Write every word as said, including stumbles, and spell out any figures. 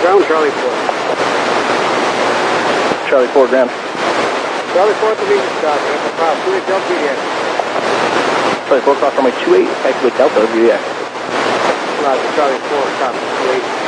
Ground, Charlie four. Charlie four, ground. Charlie four at the meeting stop. Delta five, two eight Delta V X. Charlie four, cross runway two eight, taxi with Delta V X. Roger, Charlie four, copy, two eight.